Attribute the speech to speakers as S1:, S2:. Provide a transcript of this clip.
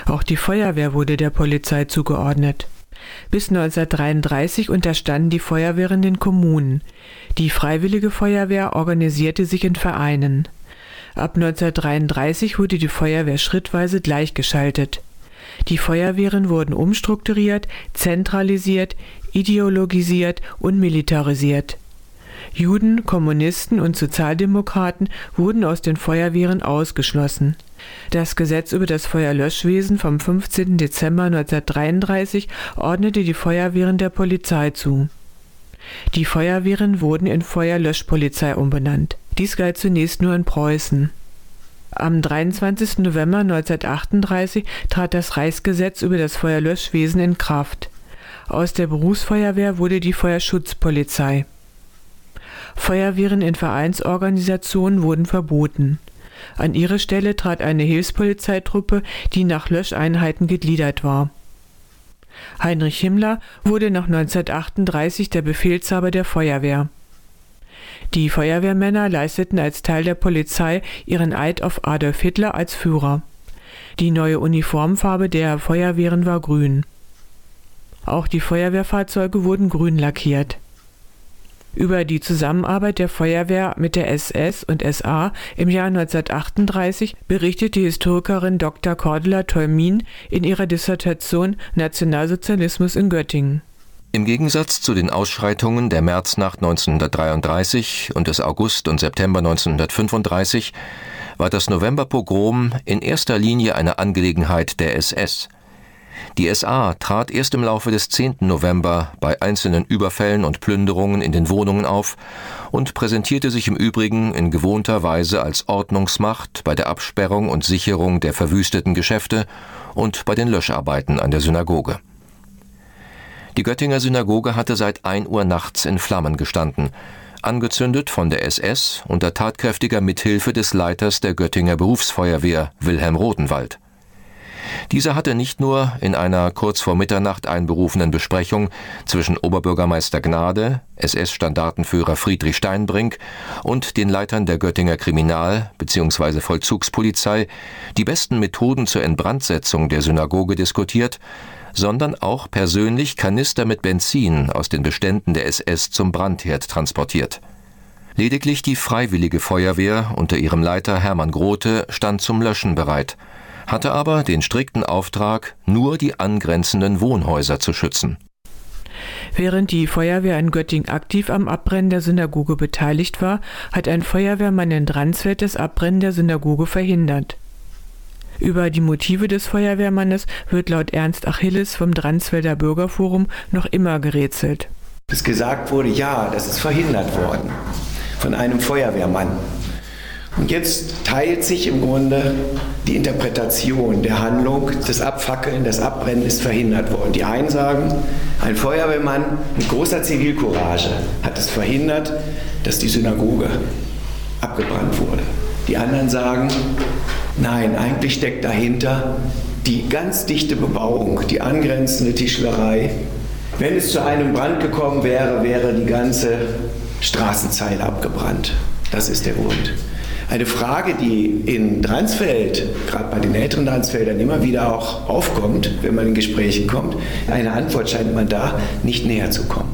S1: Auch die Feuerwehr wurde der Polizei zugeordnet. Bis 1933 unterstanden die Feuerwehren den Kommunen. Die Freiwillige Feuerwehr organisierte sich in Vereinen. Ab 1933 wurde die Feuerwehr schrittweise gleichgeschaltet. Die Feuerwehren wurden umstrukturiert, zentralisiert, ideologisiert und militarisiert. Juden, Kommunisten und Sozialdemokraten wurden aus den Feuerwehren ausgeschlossen. Das Gesetz über das Feuerlöschwesen vom 15. Dezember 1933 ordnete die Feuerwehren der Polizei zu. Die Feuerwehren wurden in Feuerlöschpolizei umbenannt. Dies galt zunächst nur in Preußen. Am 23. November 1938 trat das Reichsgesetz über das Feuerlöschwesen in Kraft. Aus der Berufsfeuerwehr wurde die Feuerschutzpolizei. Feuerwehren in Vereinsorganisationen wurden verboten. An ihre Stelle trat eine Hilfspolizeitruppe, die nach Löscheinheiten gegliedert war. Heinrich Himmler wurde nach 1938 der Befehlshaber der Feuerwehr. Die Feuerwehrmänner leisteten als Teil der Polizei ihren Eid auf Adolf Hitler als Führer. Die neue Uniformfarbe der Feuerwehren war grün. Auch die Feuerwehrfahrzeuge wurden grün lackiert. Über die Zusammenarbeit der Feuerwehr mit der SS und SA im Jahr 1938 berichtet die Historikerin Dr. Cordula Tolmin in ihrer Dissertation Nationalsozialismus in Göttingen.
S2: Im Gegensatz zu den Ausschreitungen der Märznacht 1933 und des August und September 1935 war das Novemberpogrom in erster Linie eine Angelegenheit der SS. Die SA trat erst im Laufe des 10. November bei einzelnen Überfällen und Plünderungen in den Wohnungen auf und präsentierte sich im Übrigen in gewohnter Weise als Ordnungsmacht bei der Absperrung und Sicherung der verwüsteten Geschäfte und bei den Löscharbeiten an der Synagoge. Die Göttinger Synagoge hatte seit 1 Uhr nachts in Flammen gestanden, angezündet von der SS unter tatkräftiger Mithilfe des Leiters der Göttinger Berufsfeuerwehr, Wilhelm Rodenwald. Dieser hatte nicht nur in einer kurz vor Mitternacht einberufenen Besprechung zwischen Oberbürgermeister Gnade, SS-Standartenführer Friedrich Steinbrink und den Leitern der Göttinger Kriminal- bzw. Vollzugspolizei die besten Methoden zur Inbrandsetzung der Synagoge diskutiert, sondern auch persönlich Kanister mit Benzin aus den Beständen der SS zum Brandherd transportiert. Lediglich die Freiwillige Feuerwehr unter ihrem Leiter Hermann Grote stand zum Löschen bereit, hatte aber den strikten Auftrag, nur die angrenzenden Wohnhäuser zu schützen.
S1: Während die Feuerwehr in Göttingen aktiv am Abbrennen der Synagoge beteiligt war, hat ein Feuerwehrmann in Dransfeld das Abbrennen der Synagoge verhindert. Über die Motive des Feuerwehrmannes wird laut Ernst Achilles vom Dransfelder Bürgerforum noch immer gerätselt.
S3: Es gesagt wurde, ja, das ist verhindert worden von einem Feuerwehrmann. Und jetzt teilt sich im Grunde die Interpretation der Handlung, das Abfackeln, das Abbrennen ist verhindert worden. Die einen sagen, ein Feuerwehrmann mit großer Zivilcourage hat es verhindert, dass die Synagoge abgebrannt wurde. Die anderen sagen, nein, eigentlich steckt dahinter die ganz dichte Bebauung, die angrenzende Tischlerei. Wenn es zu einem Brand gekommen wäre, wäre die ganze Straßenzeile abgebrannt. Das ist der Grund. Eine Frage, die in Dransfeld, gerade bei den älteren Dransfeldern, immer wieder auch aufkommt, wenn man in Gespräche kommt. Eine Antwort scheint man da nicht näher zu kommen.